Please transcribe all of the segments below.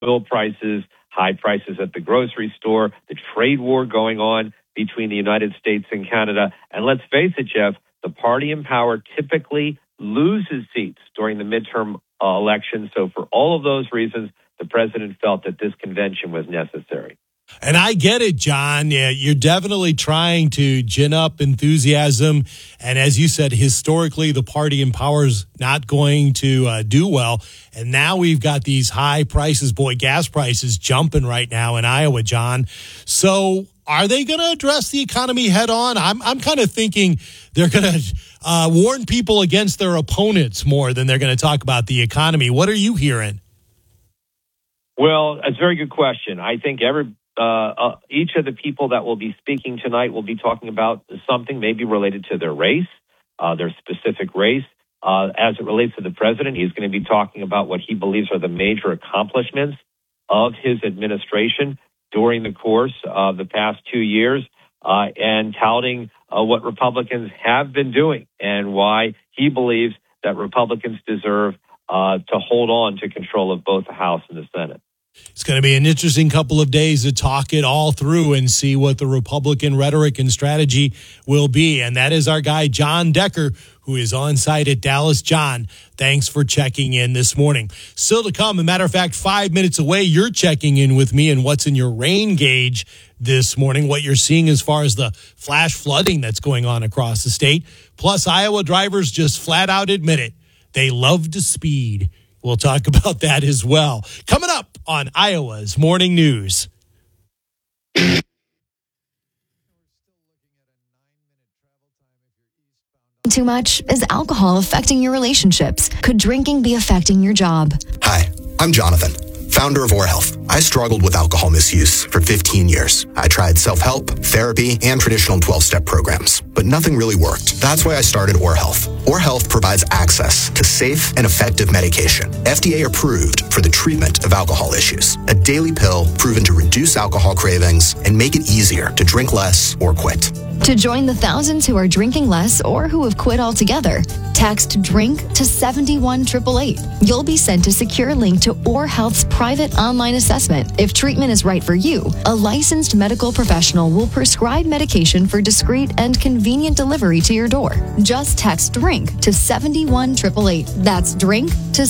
oil prices, high prices at the grocery store, the trade war going on between the United States and Canada. And let's face it, Jeff, the party in power typically loses seats during the midterm elections. So for all of those reasons, the president felt that this convention was necessary. And I get it, John. Yeah, you're definitely trying to gin up enthusiasm. And as you said, historically, the party in power is not going to do well. And now we've got these high prices. Boy, gas prices jumping right now in Iowa, John. So are they going to address the economy head on? I'm kind of thinking they're going to warn people against their opponents more than they're going to talk about the economy. What are you hearing? Well, it's a very good question. I think each of the people that will be speaking tonight will be talking about something maybe related to their race, their specific race. As it relates to the president, he's going to be talking about what he believes are the major accomplishments of his administration during the course of the past 2 years, and touting what Republicans have been doing and why he believes that Republicans deserve to hold on to control of both the House and the Senate. It's going to be an interesting couple of days to talk it all through and see what the Republican rhetoric and strategy will be. And that is our guy, John Decker, who is on site at Dallas. John, thanks for checking in this morning. Still to come, as a matter of fact, 5 minutes away, you're checking in with me and what's in your rain gauge this morning, what you're seeing as far as the flash flooding that's going on across the state. Plus, Iowa drivers just flat out admit it. They love to speed. We'll talk about that as well. Coming up on Iowa's Morning News. Too much? Is alcohol affecting your relationships? Could drinking be affecting your job? Hi, I'm Jonathan, founder of Or Health. I struggled with alcohol misuse for 15 years. I tried self-help, therapy, and traditional 12-step programs, but nothing really worked. That's why I started Or Health. Or Health provides access to safe and effective medication, FDA approved for the treatment of alcohol issues. A daily pill proven to reduce alcohol cravings and make it easier to drink less or quit. To join the thousands who are drinking less or who have quit altogether, text DRINK to 71888. You'll be sent a secure link to Or Health's private online assessment. If treatment is right for you, a licensed medical professional will prescribe medication for discreet and convenient delivery to your door. Just text DRINK to 71888. That's DRINK to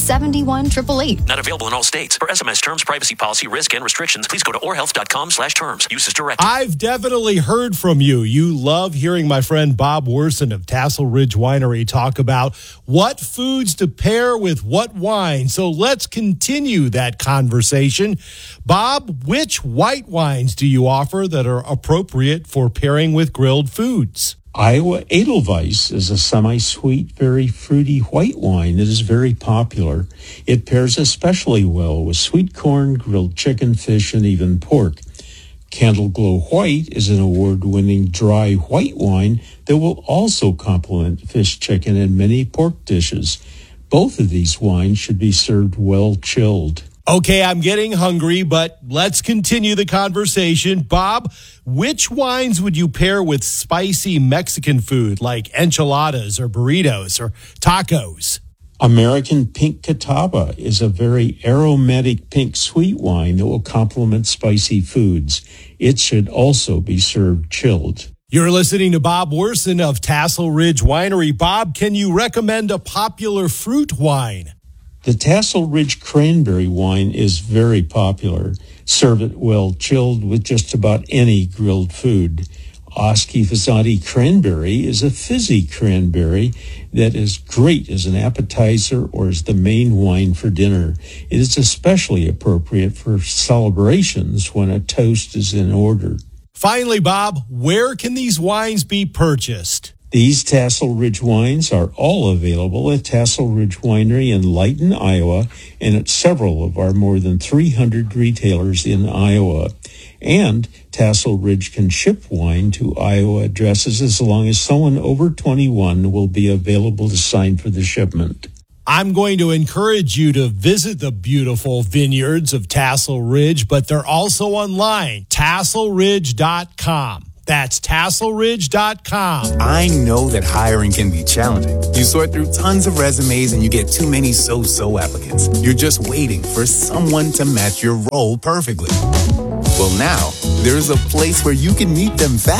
71888. Not available in all states. For SMS terms, privacy policy, risk, and restrictions, please go to orhealth.com/terms. Use as directed. I've definitely heard from you. You love hearing my friend Bob Wersen of Tassel Ridge Winery talk about what foods to pair with what wine. So let's continue that conversation. Bob, which white wines do you offer that are appropriate for pairing with grilled foods? Iowa Edelweiss is a semi-sweet, very fruity white wine that is very popular. It pairs especially well with sweet corn, grilled chicken, fish, and even pork. Candle Glow White is an award-winning dry white wine that will also complement fish, chicken, and many pork dishes. Both of these wines should be served well chilled. Okay, I'm getting hungry, but let's continue the conversation. Bob, which wines would you pair with spicy Mexican food like enchiladas or burritos or tacos? American Pink Catawba is a very aromatic pink sweet wine that will complement spicy foods. It should also be served chilled. You're listening to Bob Wersen of Tassel Ridge Winery. Bob, can you recommend a popular fruit wine? The Tassel Ridge Cranberry wine is very popular. Serve it well chilled with just about any grilled food. Oski Fasati Cranberry is a fizzy cranberry that is great as an appetizer or as the main wine for dinner. It is especially appropriate for celebrations when a toast is in order. Finally, Bob, where can these wines be purchased? These Tassel Ridge wines are all available at Tassel Ridge Winery in Lighton, Iowa, and at several of our more than 300 retailers in Iowa. And Tassel Ridge can ship wine to Iowa addresses as long as someone over 21 will be available to sign for the shipment. I'm going to encourage you to visit the beautiful vineyards of Tassel Ridge, but they're also online, tasselridge.com. That's TasselRidge.com. I know that hiring can be challenging. You sort through tons of resumes and you get too many so-so applicants. You're just waiting for someone to match your role perfectly. Well, now, there's a place where you can meet them fast.